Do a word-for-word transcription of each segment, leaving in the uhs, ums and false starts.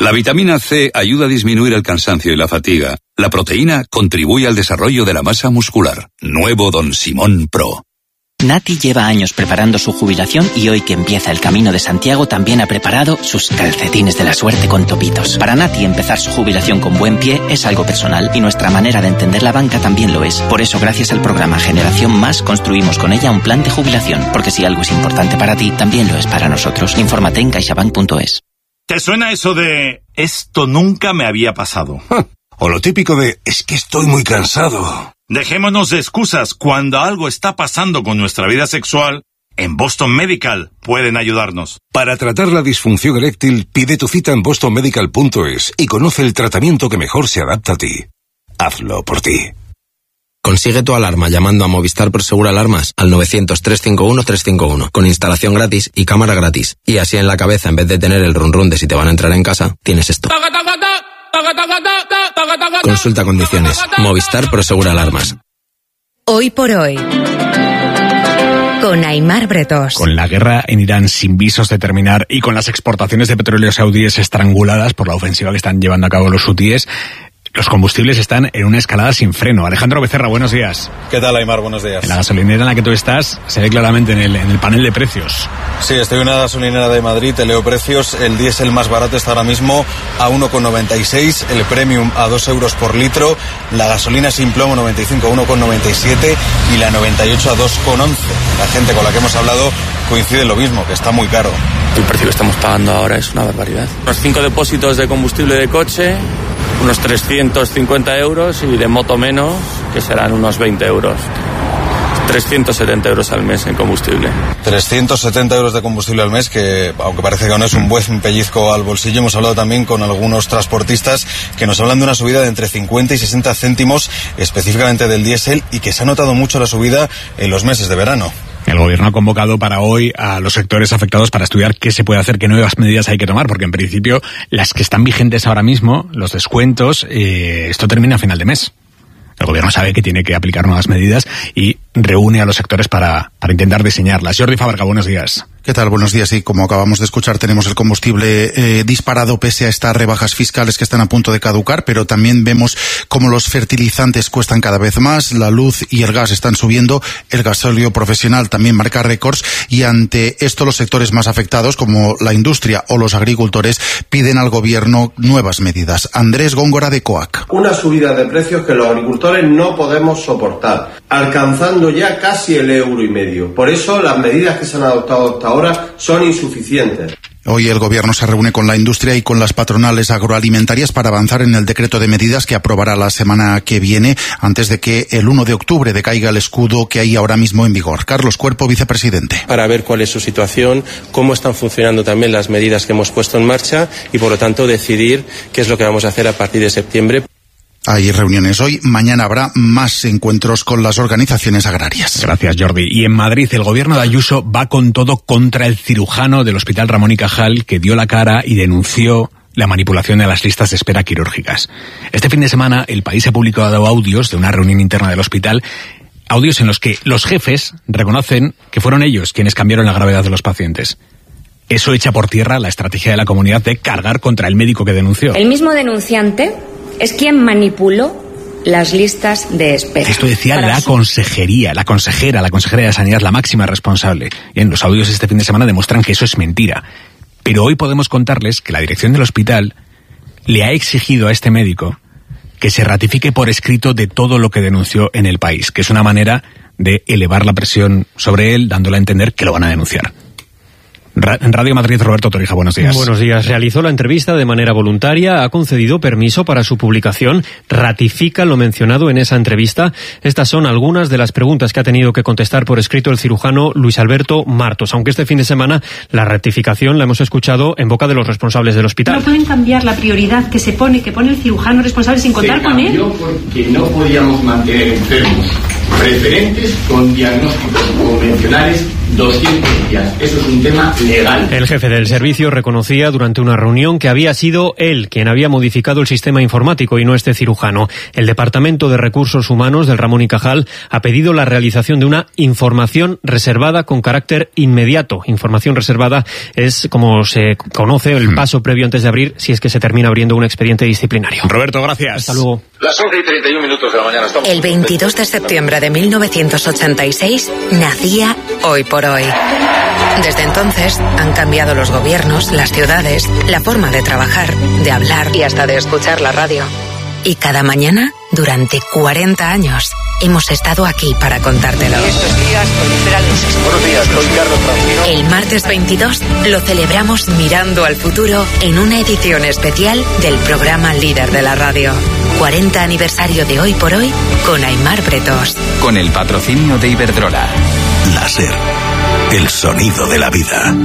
La vitamina C ayuda a disminuir el cansancio y la fatiga. La proteína contribuye al desarrollo de la masa muscular. Nuevo Don Simón Pro. Nati lleva años preparando su jubilación y hoy que empieza el Camino de Santiago también ha preparado sus calcetines de la suerte con topitos. Para Nati empezar su jubilación con buen pie es algo personal y nuestra manera de entender la banca también lo es. Por eso gracias al programa Generación Más construimos con ella un plan de jubilación, porque si algo es importante para ti, también lo es para nosotros. Infórmate en caixabank punto es. ¿Te suena eso de esto nunca me había pasado? O lo típico de es que estoy muy cansado. Dejémonos de excusas. Cuando algo está pasando con nuestra vida sexual, en Boston Medical pueden ayudarnos. Para tratar la disfunción eréctil, pide tu cita en boston medical punto es y conoce el tratamiento que mejor se adapta a ti. Hazlo por ti. Consigue tu alarma llamando a Movistar Prosegur Alarmas al novecientos, trescientos cincuenta y uno, trescientos cincuenta y uno, con instalación gratis y cámara gratis. Y así en la cabeza, en vez de tener el run run de si te van a entrar en casa, tienes esto. Consulta condiciones. Movistar Prosegur Alarmas. Hoy por hoy, con Aimar Bretos. Con la guerra en Irán sin visos de terminar y con las exportaciones de petróleo saudíes estranguladas por la ofensiva que están llevando a cabo los hutíes, los combustibles están en una escalada sin freno. Alejandro Becerra, buenos días. ¿Qué tal, Aimar? Buenos días. En la gasolinera en la que tú estás se ve claramente en el, en el panel de precios. Sí, estoy en una gasolinera de Madrid, te leo precios. El diésel más barato está ahora mismo a uno con noventa y seis, el premium a dos euros por litro, la gasolina sin plomo noventa y cinco a uno con noventa y siete y la noventa y ocho a dos con once. La gente con la que hemos hablado coincide en lo mismo, que está muy caro. El precio que estamos pagando ahora es una barbaridad. Unos cinco depósitos de combustible de coche, unos trescientos cincuenta euros, y de moto menos, que serán unos veinte euros. trescientos setenta euros al mes en combustible. trescientos setenta euros de combustible al mes, que aunque parece que no es un buen pellizco al bolsillo. Hemos hablado también con algunos transportistas que nos hablan de una subida de entre cincuenta y sesenta céntimos específicamente del diésel, y que se ha notado mucho la subida en los meses de verano. El gobierno ha convocado para hoy a los sectores afectados para estudiar qué se puede hacer, qué nuevas medidas hay que tomar, porque en principio las que están vigentes ahora mismo, los descuentos, eh, esto termina a final de mes. El gobierno sabe que tiene que aplicar nuevas medidas y reúne a los sectores para, para intentar diseñarlas. Jordi Fábrega, buenos días. ¿Qué tal? Buenos días. Y como acabamos de escuchar, tenemos el combustible eh, disparado pese a estas rebajas fiscales que están a punto de caducar, pero también vemos cómo los fertilizantes cuestan cada vez más, la luz y el gas están subiendo, el gasóleo profesional también marca récords, y ante esto los sectores más afectados, como la industria o los agricultores, piden al gobierno nuevas medidas. Andrés Góngora, de COAC. Una subida de precios que los agricultores no podemos soportar, alcanzando ya casi el euro y medio. Por eso las medidas que se han adoptado hasta ahora son insuficientes. Hoy el gobierno se reúne con la industria y con las patronales agroalimentarias para avanzar en el decreto de medidas que aprobará la semana que viene, antes de que el uno de octubre decaiga el escudo que hay ahora mismo en vigor. Carlos Cuerpo, vicepresidente. Para ver cuál es su situación, cómo están funcionando también las medidas que hemos puesto en marcha y, por lo tanto, decidir qué es lo que vamos a hacer a partir de septiembre. Hay reuniones hoy, mañana habrá más encuentros con las organizaciones agrarias. Gracias, Jordi. Y en Madrid el gobierno de Ayuso va con todo contra el cirujano del Hospital Ramón y Cajal, que dio la cara y denunció la manipulación de las listas de espera quirúrgicas. Este fin de semana el País ha publicado audios de una reunión interna del hospital, audios en los que los jefes reconocen que fueron ellos quienes cambiaron la gravedad de los pacientes. Eso echa por tierra la estrategia de la comunidad de cargar contra el médico que denunció. El mismo denunciante es quien manipuló las listas de espera. Esto decía la su... consejería, la consejera, la consejera de Sanidad, la máxima responsable. Bien, los audios este fin de semana demuestran que eso es mentira. Pero hoy podemos contarles que la dirección del hospital le ha exigido a este médico que se ratifique por escrito de todo lo que denunció en El País, que es una manera de elevar la presión sobre él, dándole a entender que lo van a denunciar. En Radio Madrid, Roberto Torija, buenos días. Buenos días. Realizó la entrevista de manera voluntaria, ha concedido permiso para su publicación, ratifica lo mencionado en esa entrevista. Estas son algunas de las preguntas que ha tenido que contestar por escrito el cirujano Luis Alberto Martos, aunque este fin de semana la ratificación la hemos escuchado en boca de los responsables del hospital. No pueden cambiar la prioridad que se pone, que pone el cirujano responsable sin contar con él. Se cambió porque no podíamos mantener enfermos preferentes con diagnósticos convencionales doscientos días. Eso es un tema legal. El jefe del servicio reconocía durante una reunión que había sido él quien había modificado el sistema informático y no este cirujano. El Departamento de Recursos Humanos del Ramón y Cajal ha pedido la realización de una información reservada con carácter inmediato. Información reservada es, como se conoce, el paso previo antes de abrir, si es que se termina abriendo un expediente disciplinario. Roberto, gracias. Hasta luego. Las once y treinta y un minutos de la mañana. Estamos El veintidós de septiembre de mil novecientos ochenta y seis nacía Hoy por Hoy. Desde entonces han cambiado los gobiernos, las ciudades, la forma de trabajar, de hablar y hasta de escuchar la radio. Y cada mañana, durante cuarenta años, hemos estado aquí para contártelo. Estos días proliferan los... Buenos días, soy Carlos Francino. El martes veintidós lo celebramos mirando al futuro en una edición especial del programa líder de la radio. cuarenta aniversario de Hoy por Hoy con Aimar Bretos. Con el patrocinio de Iberdrola. Láser, el sonido de la vida.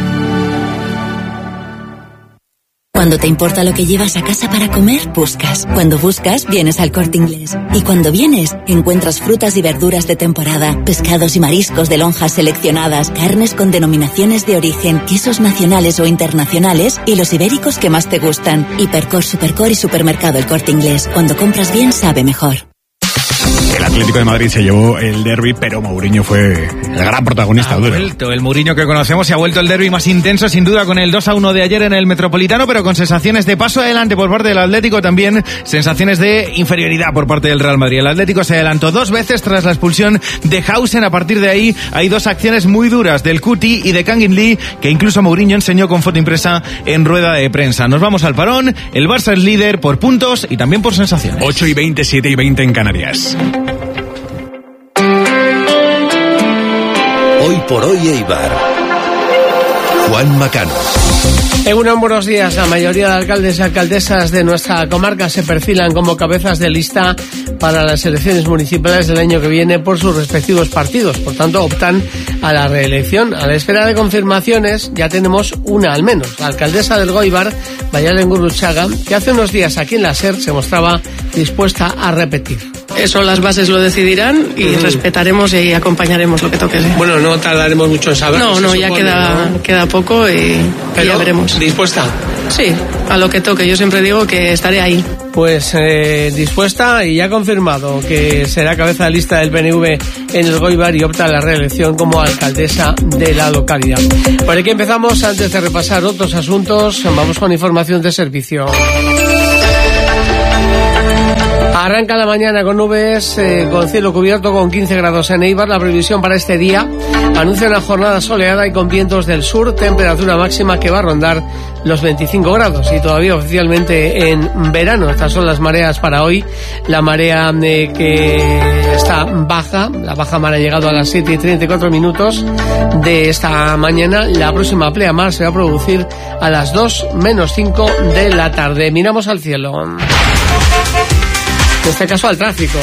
Cuando te importa lo que llevas a casa para comer, buscas. Cuando buscas, vienes al Corte Inglés. Y cuando vienes, encuentras frutas y verduras de temporada, pescados y mariscos de lonjas seleccionadas, carnes con denominaciones de origen, quesos nacionales o internacionales y los ibéricos que más te gustan. Hipercor, Supercor y Supermercado El Corte Inglés. Cuando compras bien, sabe mejor. El Atlético de Madrid se llevó el derbi, pero Mourinho fue el gran protagonista. Ha vuelto el Mourinho que conocemos y ha vuelto el derbi más intenso, sin duda, con el dos a uno de ayer en el Metropolitano, pero con sensaciones de paso adelante por parte del Atlético, también sensaciones de inferioridad por parte del Real Madrid. El Atlético se adelantó dos veces tras la expulsión de Hausen. A partir de ahí hay dos acciones muy duras del Cuti y de Kangin Lee, que incluso Mourinho enseñó con foto impresa en rueda de prensa. Nos vamos al parón. El Barça es líder por puntos y también por sensaciones. ocho y veinte, siete y veinte en Canarias. Hoy por Hoy Eibar. Juan Macano. Egunon, buenos días. La mayoría de alcaldes y alcaldesas de nuestra comarca se perfilan como cabezas de lista para las elecciones municipales del año que viene por sus respectivos partidos. Por tanto, optan a la reelección. A la espera de confirmaciones, ya tenemos una al menos. La alcaldesa del Goibar, Mayalen Gurruchaga, que hace unos días aquí en la SER se mostraba dispuesta a repetir. Eso las bases lo decidirán y uh-huh. respetaremos y acompañaremos lo que toque. ¿Sí? Bueno, no tardaremos mucho en saberlo. No, no, ya supone, queda, ¿no? queda poco y, y ya veremos. ¿Dispuesta? Sí, a lo que toque. Yo siempre digo que estaré ahí. Pues eh, dispuesta y ya confirmado que será cabeza de lista del P N V en el Goibar y opta a la reelección como alcaldesa de la localidad. Por aquí empezamos. Antes de repasar otros asuntos, vamos con información de servicio. Arranca la mañana con nubes, eh, con cielo cubierto con quince grados en Eibar. La previsión para este día anuncia una jornada soleada y con vientos del sur, temperatura máxima que va a rondar los veinticinco grados y todavía oficialmente en verano. Estas son las mareas para hoy. La marea eh, que está baja, la baja mar ha llegado a las siete y treinta y cuatro minutos de esta mañana. La próxima pleamar se va a producir a las dos menos cinco de la tarde. Miramos al cielo. En este caso al tráfico.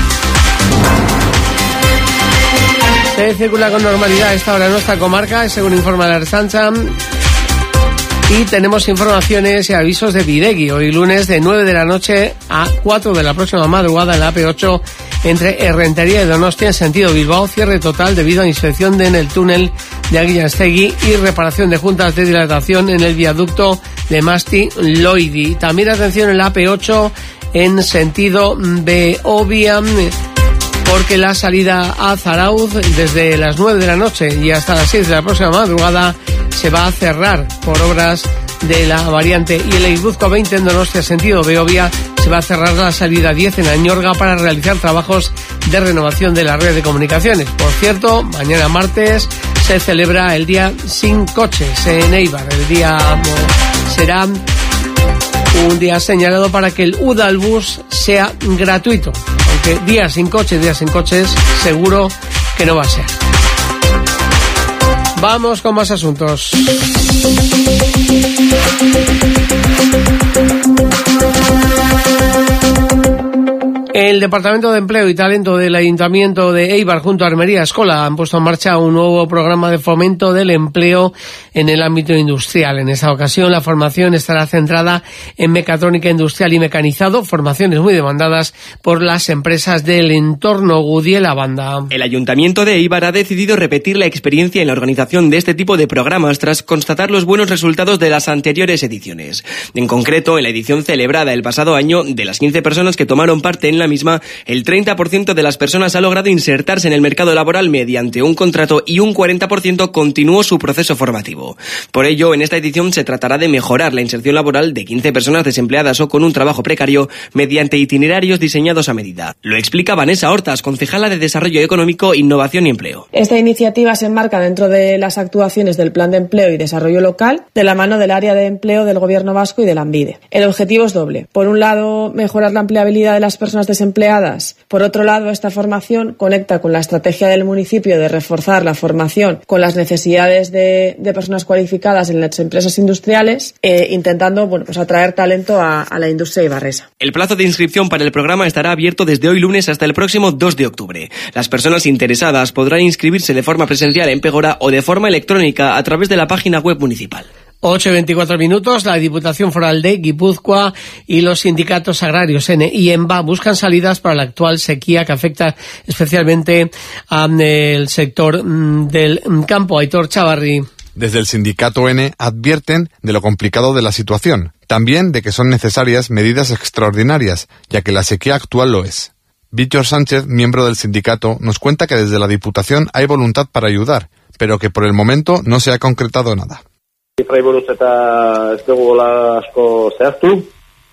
Se circula con normalidad a esta hora en nuestra comarca, según informa la Ertzaintza. Y tenemos informaciones y avisos de Bidegui. Hoy lunes de nueve de la noche a cuatro de la próxima madrugada en la A P ocho entre Errentería y Donostia en sentido Bilbao. Cierre total debido a inspección en el túnel de Aguilastegui y reparación de juntas de dilatación en el viaducto de Masti-Loidi. También atención en la A P ocho en sentido de Obvia, porque la salida a Zarauz desde las nueve de la noche y hasta las seis de la próxima madrugada se va a cerrar por obras de la variante, y el Guipúzcoa veinte en Donostia sentido de Obvia se va a cerrar la salida diez en Añorga para realizar trabajos de renovación de la red de comunicaciones. Por cierto, mañana martes se celebra el día sin coches en Eibar. El día será un día señalado para que el Udalbus sea gratuito, aunque días sin coches, días sin coches, seguro que no va a ser. Vamos con más asuntos. El Departamento de Empleo y Talento del Ayuntamiento de Eibar junto a Armería Escola han puesto en marcha un nuevo programa de fomento del empleo en el ámbito industrial. En esta ocasión la formación estará centrada en mecatrónica industrial y mecanizado, formaciones muy demandadas por las empresas del entorno. Gudiela Banda. El Ayuntamiento de Eibar ha decidido repetir la experiencia en la organización de este tipo de programas tras constatar los buenos resultados de las anteriores ediciones. En concreto, en la edición celebrada el pasado año, de las quince personas que tomaron parte en la misma, el treinta por ciento de las personas ha logrado insertarse en el mercado laboral mediante un contrato y un cuarenta por ciento continuó su proceso formativo. Por ello, en esta edición se tratará de mejorar la inserción laboral de quince personas desempleadas o con un trabajo precario mediante itinerarios diseñados a medida. Lo explica Vanessa Hortas, concejala de Desarrollo Económico, Innovación y Empleo. Esta iniciativa se enmarca dentro de las actuaciones del Plan de Empleo y Desarrollo Local de la mano del área de empleo del Gobierno vasco y del ANVIDE. El objetivo es doble. Por un lado, mejorar la empleabilidad de las personas desempleadas. Por otro lado, esta formación conecta con la estrategia del municipio de reforzar la formación con las necesidades de, de personas cualificadas en las empresas industriales, eh, intentando bueno, pues atraer talento a, a la industria ibarresa. El plazo de inscripción para el programa estará abierto desde hoy lunes hasta el próximo dos de octubre. Las personas interesadas podrán inscribirse de forma presencial en Pégora o de forma electrónica a través de la página web municipal. ocho y veinticuatro minutos, la Diputación Foral de Guipúzcoa y los sindicatos agrarios N y EMBA buscan salidas para la actual sequía que afecta especialmente al sector del campo. Aitor Chavarri. Desde el sindicato N advierten de lo complicado de la situación, también de que son necesarias medidas extraordinarias, ya que la sequía actual lo es. Víctor Sánchez, miembro del sindicato, nos cuenta que desde la Diputación hay voluntad para ayudar, pero que por el momento no se ha concretado nada. Zifrai buruz eta ez dugu asko zehaztu.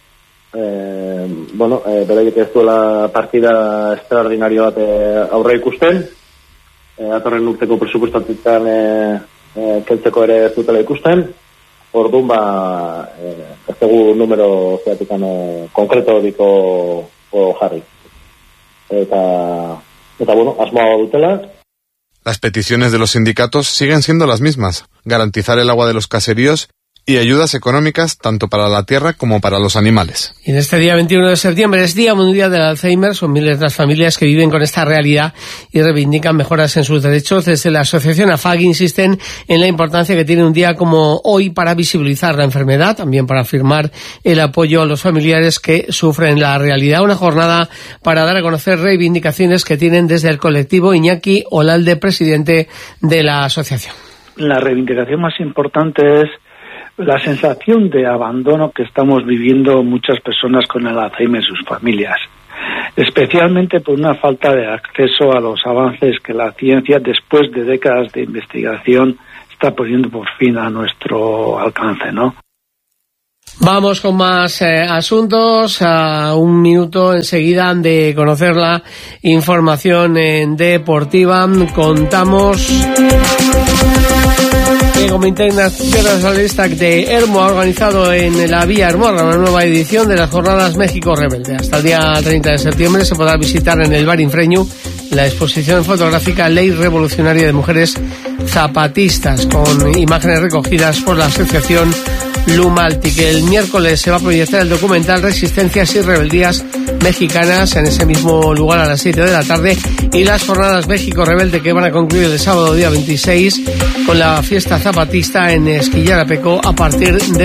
Eh, bueno, eh, beraiek ez duela partida extraordinario bat eh, aurre ikusten. Eh, atorren urteko presupuestatikan eh, eh, keltzeko ere ez dutela ikusten. Orduan ba, eh, ez dugu numero zehatikan eh, konkreto diko jarri. Eta, eta bueno, asmoa dutela. Las peticiones de los sindicatos siguen siendo las mismas: garantizar el agua de los caseríos y ayudas económicas tanto para la tierra como para los animales. Y en este día veintiuno de septiembre es Día Mundial del Alzheimer. Son miles de las familias que viven con esta realidad y reivindican mejoras en sus derechos. Desde la asociación AFAG insisten en la importancia que tiene un día como hoy para visibilizar la enfermedad, también para afirmar el apoyo a los familiares que sufren la realidad. Una jornada para dar a conocer reivindicaciones que tienen desde el colectivo. Iñaki Olalde, presidente de la asociación. La reivindicación más importante es la sensación de abandono que estamos viviendo muchas personas con el Alzheimer y sus familias, especialmente por una falta de acceso a los avances que la ciencia, después de décadas de investigación, está poniendo por fin a nuestro alcance, ¿no? Vamos con más eh, asuntos. A un minuto enseguida de conocer la información en deportiva. Contamos que Comité Nacionalista de Hermo ha organizado en la Vía Hermorra una nueva edición de las Jornadas México Rebelde. Hasta el día treinta de septiembre se podrá visitar en el Bar Infreñu la exposición fotográfica Ley Revolucionaria de Mujeres Zapatistas, con imágenes recogidas por la asociación Lumalti. Que el miércoles se va a proyectar el documental Resistencias y Rebeldías Mexicanas en ese mismo lugar a las siete de la tarde, y las Jornadas México Rebelde que van a concluir el sábado día veintiséis con la fiesta zapatista en Esquillarapeco a partir de